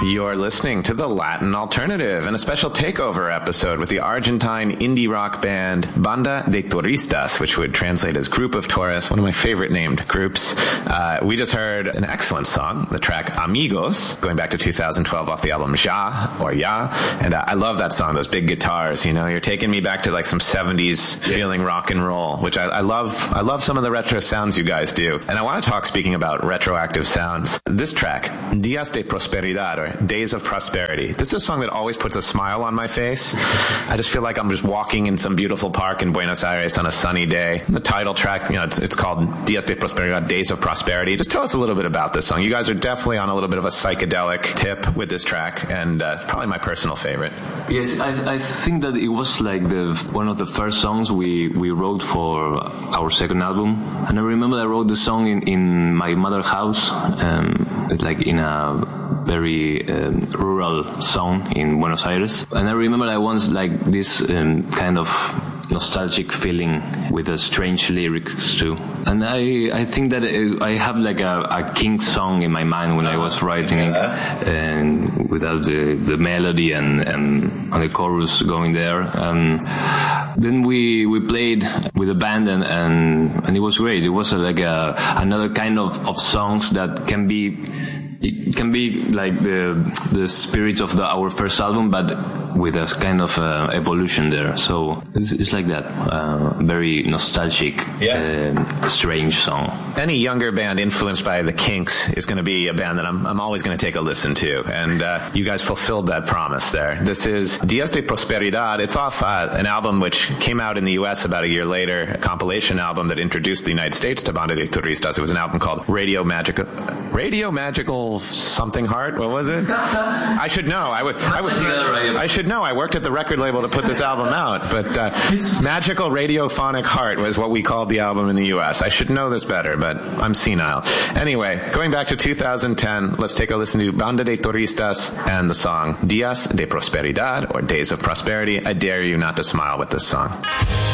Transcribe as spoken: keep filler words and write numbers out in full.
You're listening to the Latin Alternative and a special takeover episode with the Argentine indie rock band Banda de Turistas, which would translate as Group of Tourists, one of my favorite named groups. Uh, we just heard an excellent song, the track Amigos, going back to two thousand twelve off the album Ja, or Ya, and uh, I love that song, those big guitars, you know, you're taking me back to like some seventies yeah. feeling rock and roll, which I, I love. I love some of the retro sounds you guys do. And I want to talk, speaking about retroactive sounds, this track, Días de Prosperidad, or Days of Prosperity. This is a song that always puts a smile on my face. I just feel like I'm just walking in some beautiful park in Buenos Aires on a sunny day. The title track, you know, it's, it's called Días de Prosperidad, Days of Prosperity. Just tell us a little bit about this song. You guys are definitely on a little bit of a psychedelic tip with this track, and uh, probably my personal favorite. Yes, I, I think that it was like the one of the first songs we, we wrote for our second album. And I remember I wrote the song in, in my mother's house, um, like in a very um, rural zone in Buenos Aires. And I remember I once like this um, kind of nostalgic feeling with a strange lyrics too. And I, I think that it, I have like a, a King song in my mind when I was writing it, and without the, the melody and, and, and the chorus going there. Um, then we, we played with a band and, and, and it was great. It was a, like a, another kind of, of songs that can be, it can be like the, the spirit of the, our first album, but with a kind of uh, evolution there. So it's, it's like that, uh, very nostalgic, yes. uh, strange song. Any younger band influenced by the Kinks is going to be a band that I'm, I'm always going to take a listen to. And uh, you guys fulfilled that promise there. This is Días de Prosperidad. It's off uh, an album which came out in the U S about a year later, a compilation album that introduced the United States to Banda de Turistas. It was an album called Radio Magical, Radio Magical something Heart. What was it? I should know. I would. I would. I should know. I worked at the record label to put this album out, but uh, Magical Radiophonic Heart was what we called the album in the U S. I should know this better, but I'm senile. Anyway, going back to two thousand ten, let's take a listen to Banda de Turistas and the song Días de Prosperidad, or Days of Prosperity. I dare you not to smile with this song.